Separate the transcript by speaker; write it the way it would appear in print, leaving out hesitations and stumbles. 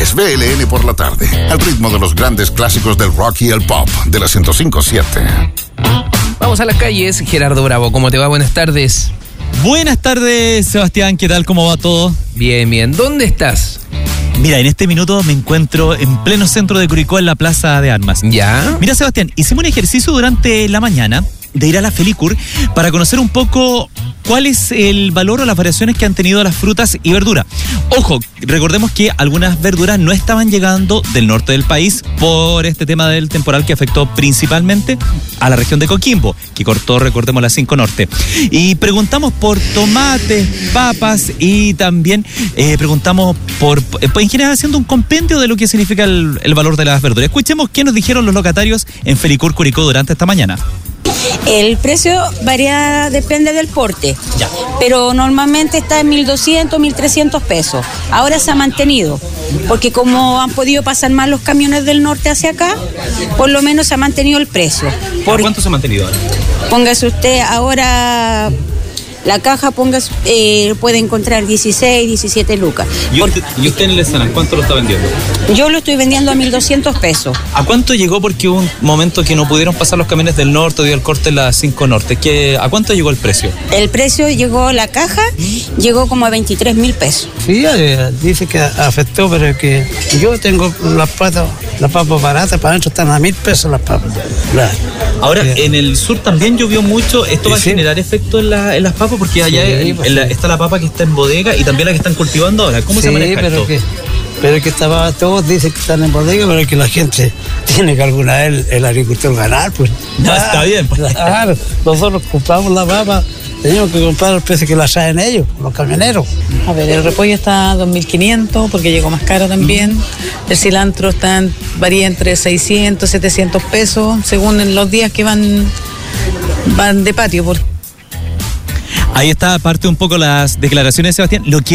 Speaker 1: viernes, BLN por la tarde, al ritmo de los grandes clásicos del rock y el pop de la 105.7.
Speaker 2: Vamos a las calles. Gerardo Bravo, ¿cómo te va? Buenas tardes.
Speaker 3: Buenas tardes, Sebastián, ¿qué tal? ¿Cómo va todo?
Speaker 2: Bien, bien. ¿Dónde estás?
Speaker 3: Mira, en este minuto me encuentro en pleno centro de Curicó, en la Plaza de Armas.
Speaker 2: ¿Ya?
Speaker 3: Mira, Sebastián, hicimos un ejercicio durante la mañana de ir a la Felicur para conocer un poco cuál es el valor o las variaciones que han tenido las frutas y verduras. Ojo, recordemos que algunas verduras no estaban llegando del norte del país por este tema del temporal que afectó principalmente a la región de Coquimbo, que cortó, recordemos, la 5 Norte. Y preguntamos por tomates, papas y también preguntamos por en general haciendo un compendio de lo que significa el valor de las verduras. Escuchemos qué nos dijeron los locatarios en Felicur Curicó durante esta mañana.
Speaker 4: El precio varía, depende del porte, pero normalmente está en 1.200, 1.300 pesos. Ahora se ha mantenido, porque como han podido pasar más los camiones del norte hacia acá, por lo menos se ha mantenido el precio.
Speaker 3: ¿Por cuánto se ha mantenido ahora?
Speaker 4: Póngase usted ahora... La caja, puede encontrar 16, 17 lucas.
Speaker 3: ¿Y usted en el Esana, cuánto lo está vendiendo?
Speaker 4: Yo lo estoy vendiendo a 1.200 pesos.
Speaker 3: ¿A cuánto llegó? Porque hubo un momento que no pudieron pasar los camiones del norte, dio el corte en la 5 Norte. ¿A cuánto llegó el precio?
Speaker 4: El precio llegó, la caja, llegó como a 23.000 pesos.
Speaker 5: Sí, dice que afectó, pero que yo tengo las papas baratas, para adentro están a 1.000 pesos las papas.
Speaker 3: Ahora, en el sur también llovió mucho. ¿Esto va a generar efecto en las papas? Porque allá está la papa que está en bodega y también la que están cultivando ahora. ¿Cómo se maneja esto?
Speaker 5: Pero que estaba, todos dicen que están en bodega, pero que la gente tiene que alguna vez el agricultor ganar, pues.
Speaker 3: No, está bien. Pues.
Speaker 5: Claro, nosotros compramos la papa, tenemos que comprar el precio que la traen ellos, los camioneros.
Speaker 6: A ver, el repollo está a 2.500 porque llegó más caro también. El cilantro varía entre 600, 700 pesos según en los días que van de patio.
Speaker 3: Ahí está parte un poco las declaraciones de Sebastián. Lo que